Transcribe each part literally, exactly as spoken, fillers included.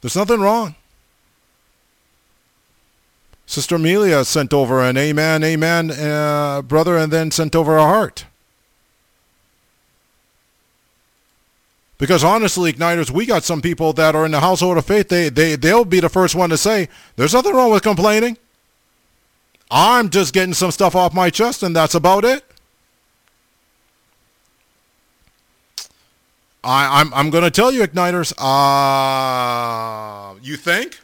There's nothing wrong. Sister Amelia sent over an amen, amen, uh, brother, and then sent over a heart. Because honestly, Igniters, we got some people that are in the household of faith. They, they, they'll be the first one to say, there's nothing wrong with complaining. I'm just getting some stuff off my chest, and that's about it. I, I'm, I'm going to tell you, Igniters, uh, you think?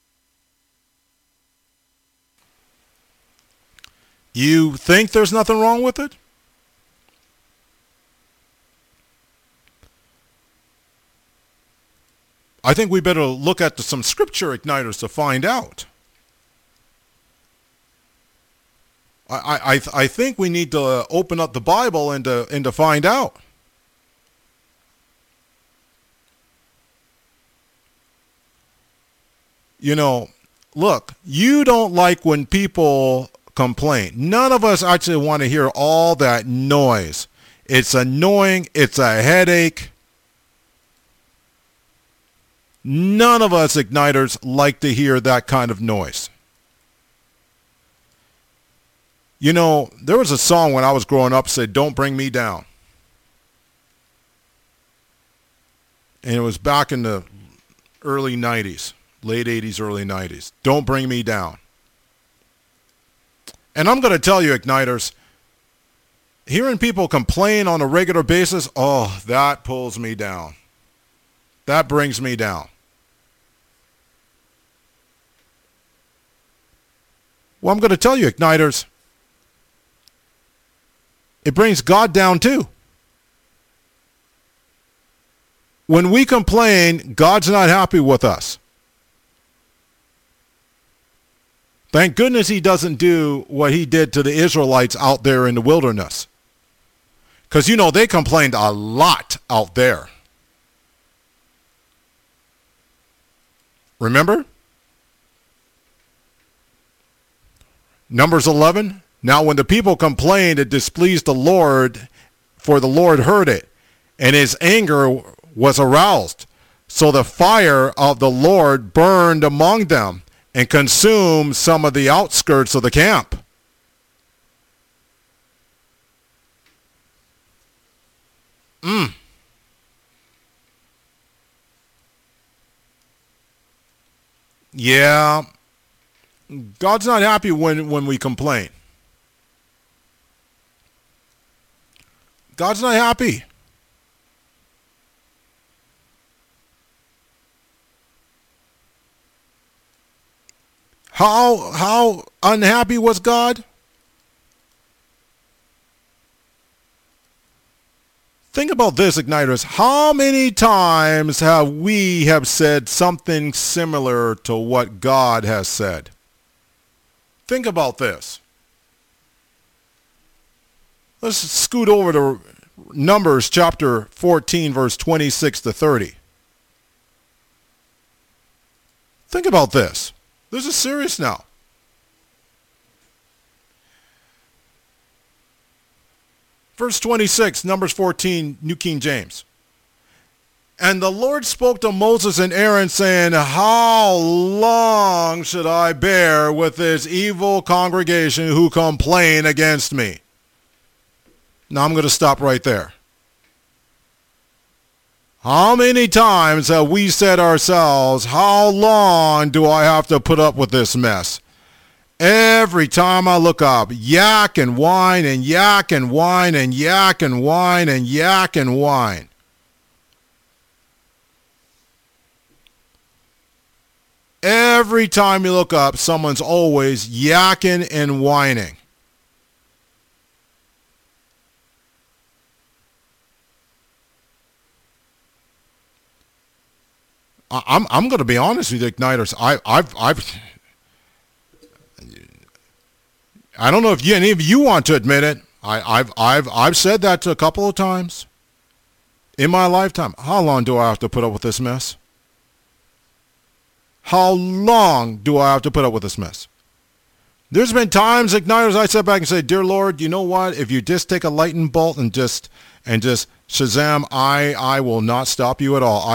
You think there's nothing wrong with it? I think we better look at some scripture, Igniters, to find out. I, I, I think we need to open up the Bible and to, and to find out. You know, look, you don't like when people complain. None of us actually want to hear all that noise. It's annoying. It's a headache. None of us Igniters like to hear that kind of noise. You know, there was a song when I was growing up that said, "Don't Bring Me Down." And it was back in the early nineties, late eighties, early nineties. Don't bring me down. And I'm going to tell you, Igniters, hearing people complain on a regular basis, oh, that pulls me down. That brings me down. Well, I'm going to tell you, Igniters, it brings God down too. When we complain, God's not happy with us. Thank goodness he doesn't do what he did to the Israelites out there in the wilderness. Because, you know, they complained a lot out there. Remember? Numbers eleven. Now when the people complained, it displeased the Lord, for the Lord heard it, and his anger was aroused. So the fire of the Lord burned among them and consumed some of the outskirts of the camp. Mm. Yeah. God's not happy when, when we complain. God's not happy. How, how unhappy was God? Think about this, Igniters. How many times have we have said something similar to what God has said? Think about this. Let's scoot over to Numbers chapter fourteen, verse twenty-six to thirty. Think about this. This is serious now. Verse twenty-six, Numbers fourteen, New King James. And the Lord spoke to Moses and Aaron, saying, how long should I bear with this evil congregation who complain against me? Now I'm going to stop right there. How many times have we said ourselves, how long do I have to put up with this mess? Every time I look up, yak and whine and yak and whine and yak and whine and yak and whine. Every time you look up, someone's always yakking and whining. I'm I'm going to be honest with you, Igniters. I I've I've I don't know if you, any of you want to admit it. I I've I've I've said that a couple of times in my lifetime. How long do I have to put up with this mess? How long do I have to put up with this mess? There's been times, Igniters, I sat back and said, dear Lord, you know what? If you just take a lightning bolt and just and just Shazam, I I will not stop you at all.